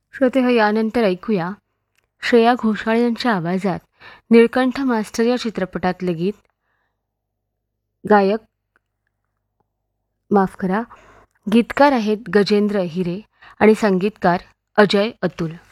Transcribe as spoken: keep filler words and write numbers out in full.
श्रोते हो, यानंतर ऐकूया श्रेया घोषाळ यांच्या आवाजात निळकंठ मास्टर या चित्रपटातले गीत. गायक माफ करा गीतकार आहेत गजेंद्र हिरे आणि संगीतकार अजय अतुल.